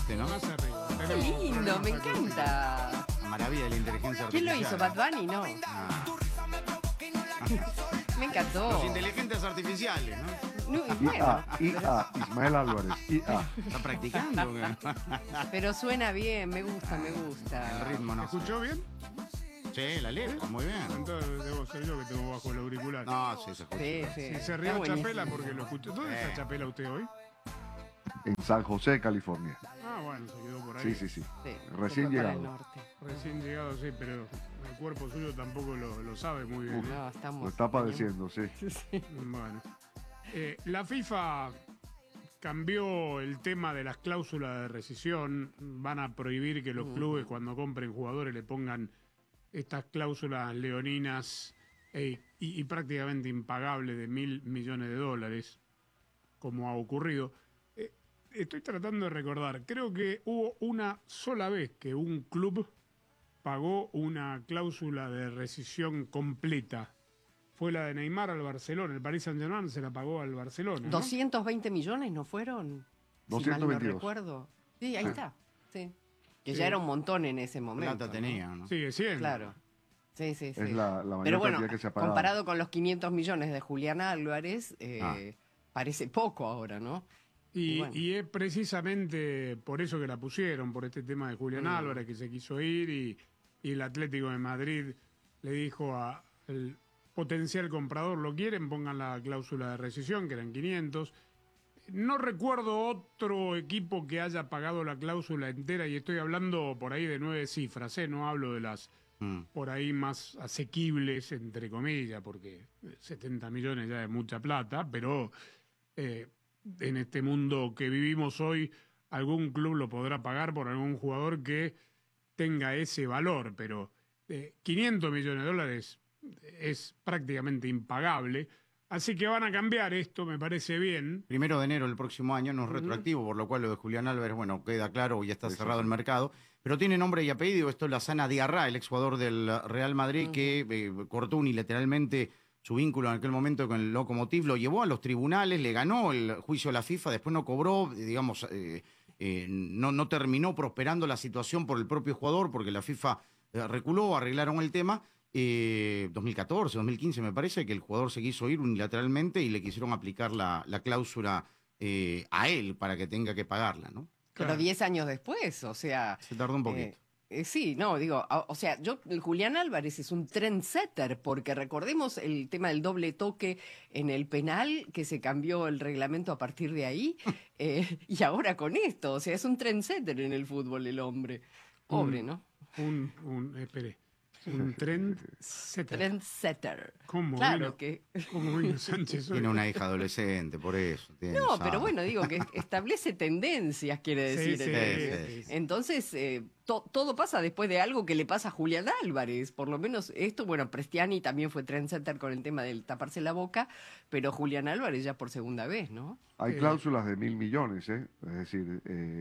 este, ¿no? Más arriba. Qué Tenemos lindo, problemas me aquí. encanta. Maravilla de la inteligencia ¿Quién artificial. lo hizo? ¿Bad Bunny? No. Ah, Me encantó. los inteligentes artificiales, ¿no? No, bueno, IA, Ismael Álvarez, IA. Está practicando. pero suena bien, me gusta, me El gusta. ritmo, ¿no? ¿Escuchó bien? Sí, la letra, muy bien. Entonces debo ser yo que tengo bajo el auricular. No, sí, se escucha. Sí, sí. Si se está rió buenísimo. Chapela porque lo escuchó. ¿Dónde está Chapela usted hoy? En San José, California. Ah, bueno, se quedó por ahí. Sí, sí, sí. Sí, Recién fue para el llegado. norte. Recién llegado, sí, pero el cuerpo suyo tampoco lo sabe muy bien. Uf. No, estamos. Lo está padeciendo, sí. Bueno. La FIFA cambió el tema de las cláusulas de rescisión. Van a prohibir que los clubes cuando compren jugadores le pongan estas cláusulas leoninas y prácticamente impagables de $1.000 millones, como ha ocurrido. Estoy tratando de recordar, creo que hubo una sola vez que un club pagó una cláusula de rescisión completa. Fue la de Neymar al Barcelona. El Paris Saint-Germain se la pagó al Barcelona, ¿no? 220 millones, ¿no fueron? Si mal no 222. recuerdo. Sí, ahí está. Sí. Que Sí. ya era un montón en ese momento. Plata ¿no? tenía, ¿no? Sigue siendo. Claro. Sí, sí, sí. Es la mayor Pero bueno, cantidad que se ha pagado. comparado con los 500 millones de Julián Álvarez, parece poco ahora, ¿no? Y, bueno. y es precisamente por eso que la pusieron, por este tema de Julián Álvarez, que se quiso ir y el Atlético de Madrid le dijo al potencial comprador, ¿lo quieren? Pongan la cláusula de rescisión, que eran 500. No recuerdo otro equipo que haya pagado la cláusula entera y estoy hablando por ahí de 9 cifras, ¿eh? No hablo de las por ahí más asequibles, entre comillas, porque 70 millones ya es mucha plata, pero en este mundo que vivimos hoy, algún club lo podrá pagar por algún jugador que tenga ese valor, pero 500 millones de dólares es prácticamente impagable. Así que van a cambiar esto, me parece bien. 1 de enero del próximo año, no es retroactivo, por lo cual lo de Julián Álvarez, bueno, queda claro, ya está cerrado el mercado, pero tiene nombre y apellido. Esto es Lassana Diarra, el exjugador del Real Madrid, que cortó unilateralmente su vínculo en aquel momento con el Lokomotiv, lo llevó a los tribunales, le ganó el juicio a la FIFA, después no cobró, digamos, no terminó prosperando la situación por el propio jugador, porque la FIFA reculó, arreglaron el tema. 2014, 2015 me parece que el jugador se quiso ir unilateralmente y le quisieron aplicar la cláusula a él para que tenga que pagarla, ¿no? Pero Claro. 10 años después, o sea... Se tardó un poquito. Sí, no, digo, o sea, el Julián Álvarez es un trendsetter, porque recordemos el tema del doble toque en el penal, que se cambió el reglamento a partir de ahí, y ahora con esto, o sea, es un trendsetter en el fútbol el hombre. Pobre, ¿no? Espere, un trendsetter. Trendsetter. ¿Cómo Claro vino? que... ¿Cómo vino Sánchez hoy? Tiene una hija adolescente, por eso. No, pero bueno, digo que establece tendencias, quiere Sí, decir. sí, sí. Entonces, todo pasa después de algo que le pasa a Julián Álvarez. Por lo menos esto, bueno, Prestiani también fue trendsetter con el tema del taparse la boca, pero Julián Álvarez ya por segunda vez, ¿no? Hay cláusulas de 1.000 millones, ¿eh? Es decir,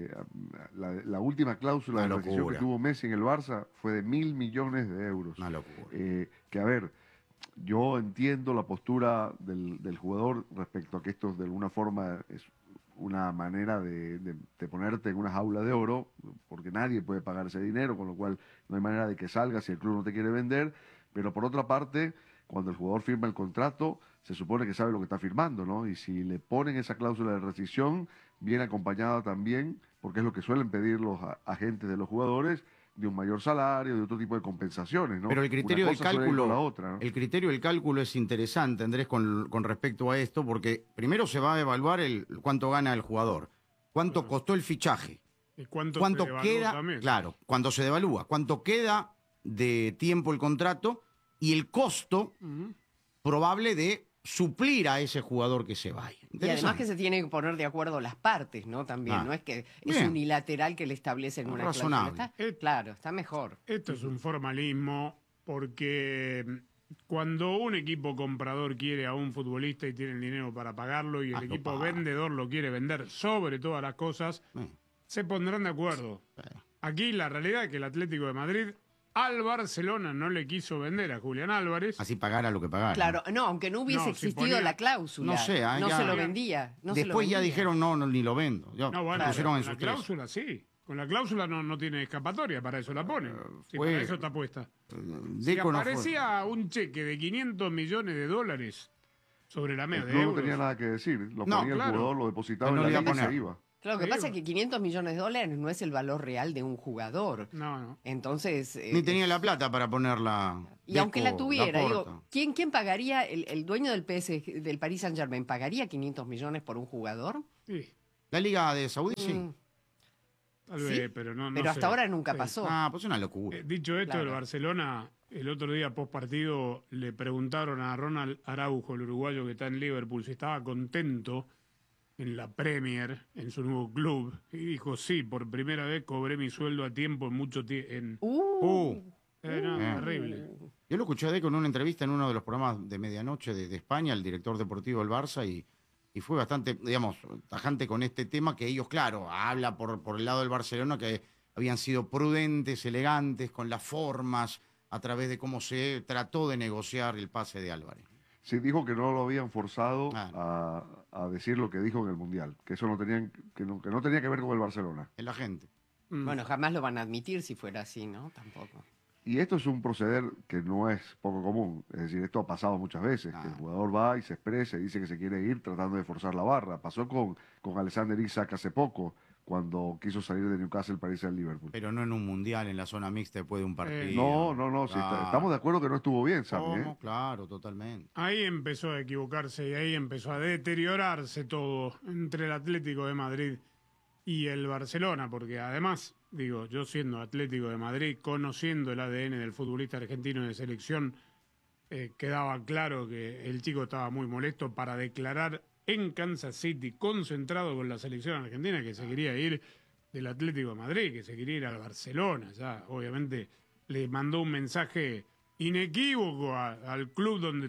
la última cláusula de Una rescisión locura. que tuvo Messi en el Barça fue de 1.000 millones de euros. Una locura. Que a ver, yo entiendo la postura del jugador respecto a que esto de alguna forma es una manera de ponerte en una jaula de oro, porque nadie puede pagar ese dinero, con lo cual no hay manera de que salga si el club no te quiere vender, pero por otra parte, cuando el jugador firma el contrato, se supone que sabe lo que está firmando, ¿no? Y si le ponen esa cláusula de rescisión, viene acompañada también, porque es lo que suelen pedir los agentes de los jugadores, de un mayor salario, de otro tipo de compensaciones, ¿no? Pero el criterio Una del cosa suele ir con cálculo, la otra, ¿no? el criterio del cálculo es interesante, Andrés, con respecto a esto, porque primero se va a evaluar cuánto gana el jugador, cuánto costó el fichaje, ¿Y cuánto cuánto se devaluó queda, también? claro, cuando se devalúa, cuánto queda de tiempo el contrato y el costo probable de suplir a ese jugador que se vaya. Y además que se tienen que poner de acuerdo las partes, ¿no? También, no es que es Bien. unilateral que le establecen una Razonable. cláusula. Claro, está mejor. Esto es un formalismo porque cuando un equipo comprador quiere a un futbolista y tiene el dinero para pagarlo y el lo equipo paga. vendedor lo quiere vender sobre todas las cosas, se pondrán de acuerdo. Aquí la realidad es que el Atlético de Madrid al Barcelona no le quiso vender a Julián Álvarez. Así pagara lo que pagara. Claro, no, aunque no hubiese No, si existido ponía- la cláusula. No sé, no ya- se lo vendía. No se lo Después ya vendía. dijeron no, ni lo vendo. Ya No, bueno, pusieron en la sus tres. cláusula sí. Con la cláusula no tiene escapatoria, para eso la ponen. Sí, fue- para eso está puesta. Si Deco no fue. aparecía un cheque de $500 millones sobre la mesa El de club no euros. tenía nada que decir. Lo No, ponía claro. el jugador, lo depositaba No en le la iba a liga y se poner. iba. Claro, lo que Sí, pasa es que $500 millones no es el valor real de un jugador. No. Entonces. Ni tenía la plata para ponerla. Y aunque la Deco, tuviera, Laporta. digo, ¿quién pagaría, el dueño del PSG, del Paris Saint-Germain, pagaría 500 millones por un jugador? Sí, La Liga de Saudí, sí. tal ¿Sí? vez, pero no Pero hasta sé. ahora nunca Sí. pasó. Ah, pues una locura. Dicho esto, Claro. el Barcelona, el otro día post partido, le preguntaron a Ronald Araujo, el uruguayo que está en Liverpool, si estaba contento en la Premier, en su nuevo club. Y dijo, sí, por primera vez cobré mi sueldo a tiempo en mucho tiempo. Terrible. Yo lo escuché a Deco en una entrevista en uno de los programas de medianoche de España, el director deportivo del Barça, y fue bastante, digamos, tajante con este tema, que ellos, claro, habla por el lado del Barcelona que habían sido prudentes, elegantes, con las formas, a través de cómo se trató de negociar el pase de Álvarez. Sí, dijo que no lo habían forzado Ah. a decir lo que dijo en el Mundial, que eso no tenía que ver con el Barcelona. Es la gente. Bueno, jamás lo van a admitir si fuera así, ¿no? Tampoco. Y esto es un proceder que no es poco común. Es decir, esto ha pasado muchas veces, que el jugador va y se expresa y dice que se quiere ir tratando de forzar la barra. Pasó con Alexander Isak hace poco, cuando quiso salir de Newcastle para irse al Liverpool. Pero no en un mundial, en la zona mixta después de un partido. No, sí, Claro. estamos de acuerdo que no estuvo bien, Sammy. ¿Cómo? Claro, totalmente. Ahí empezó a equivocarse y ahí empezó a deteriorarse todo entre el Atlético de Madrid y el Barcelona, porque además, digo, yo siendo Atlético de Madrid, conociendo el ADN del futbolista argentino de selección, quedaba claro que el chico estaba muy molesto para declarar en Kansas City, concentrado con la selección argentina, que se quería ir del Atlético de Madrid, que se quería ir al Barcelona. Ya, obviamente, le mandó un mensaje inequívoco al club donde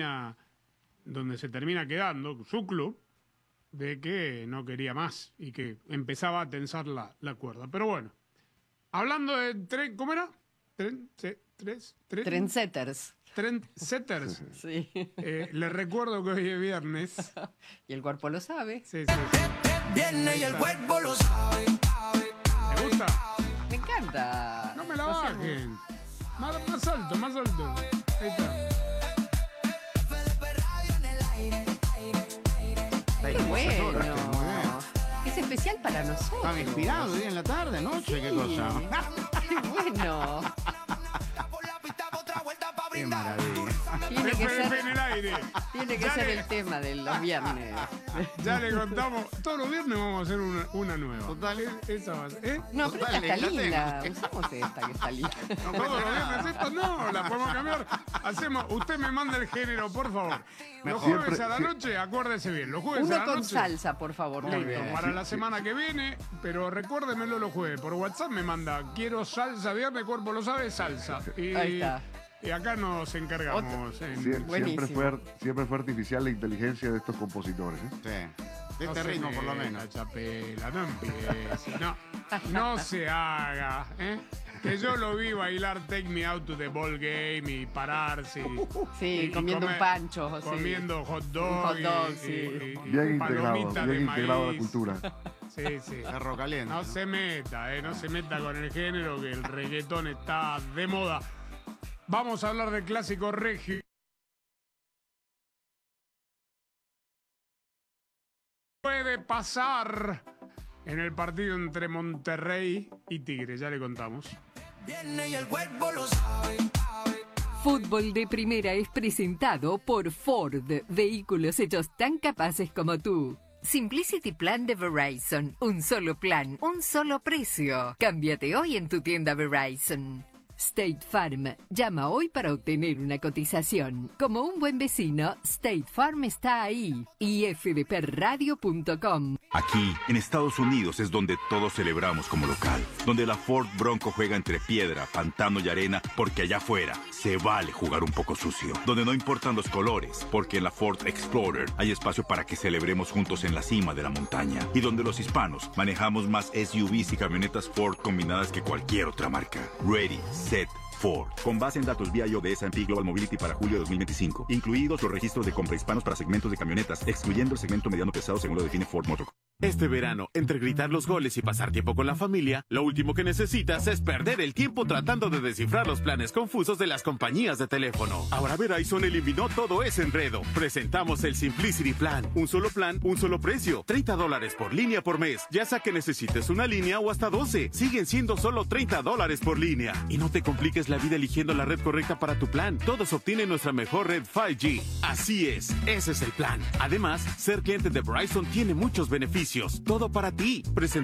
se termina quedando, su club, de que no quería más y que empezaba a tensar la cuerda. Pero bueno, hablando de ¿cómo era? Trendsetters. Trendsetters. Sí. Les recuerdo que hoy es viernes. Y el cuerpo lo sabe. Sí. Viene y el cuerpo lo sabe. ¿Te gusta? Me encanta. No me la bajen. Más alto, más alto. Ahí está. Qué bueno. Muy bien. Es especial para nosotros. Estaba inspirado hoy en la tarde, noche, qué cosa. Qué bueno. Qué maravilla. Tiene que Pepe en ser, el aire. tiene que Ya ser le- el tema de los viernes. Ya le contamos. Todos los viernes vamos a hacer una nueva. Total. Esa va a ser. No, pero esta Total, está la linda. tengo. Usamos esta que está linda. Todos los viernes esta no, la podemos cambiar. Usted me manda el género, por favor. Los Mejor. jueves a la noche, acuérdese bien. Los jueves a Uno la con noche. salsa, por favor. Listo, también. para la semana que viene, pero recuérdemelo los jueves. Por WhatsApp me manda, quiero salsa, viernes, cuerpo lo sabe, salsa. Y, Ahí está. y acá nos encargamos. Buenísimo. Siempre fue artificial la inteligencia de estos compositores. ¿eh? Sí. De este ritmo, por lo menos. La chapela, no empiece. No se haga. Que yo lo vi bailar Take Me Out to the Ball Game y pararse. Sí, comiendo un pancho, sí. Comiendo hot Un dog. hot dog, y- sí. y Bien integrado, palomitas de bien integrado a la maíz. cultura. Sí, sí. Perro caliente. No se meta, no se meta con el género, que el reggaetón está de moda. Vamos a hablar del clásico regio. Puede pasar en el partido entre Monterrey y Tigre, ya le contamos. Viene y el cuerpo lo sabe. Fútbol de Primera es presentado por Ford, vehículos hechos tan capaces como tú. Simplicity Plan de Verizon, un solo plan, un solo precio. Cámbiate hoy en tu tienda Verizon. State Farm, llama hoy para obtener una cotización. Como un buen vecino, State Farm está ahí. Y fdpradio.com. Aquí, en Estados Unidos, es donde todos celebramos como local. Donde la Ford Bronco juega entre piedra, pantano y arena, porque allá afuera se vale jugar un poco sucio. Donde no importan los colores, porque en la Ford Explorer hay espacio para que celebremos juntos en la cima de la montaña. Y donde los hispanos manejamos más SUVs y camionetas Ford combinadas que cualquier otra marca. Ready, set, Ford. Con base en datos VIO de S&P Global Mobility para julio de 2025, incluidos los registros de compra hispanos para segmentos de camionetas, excluyendo el segmento mediano pesado según lo define Ford Motor. Este verano, entre gritar los goles y pasar tiempo con la familia, lo último que necesitas es perder el tiempo tratando de descifrar los planes confusos de las compañías de teléfono. Ahora Verizon eliminó todo ese enredo. Presentamos el Simplicity Plan, un solo precio, $30 por línea por mes, ya sea que necesites una línea o hasta 12. Siguen siendo solo $30 por línea. Y no te compliques la vida eligiendo la red correcta para tu plan. Todos obtienen nuestra mejor red 5G. Así es, ese es el plan. Además, ser cliente de Verizon tiene muchos beneficios. Todo para ti.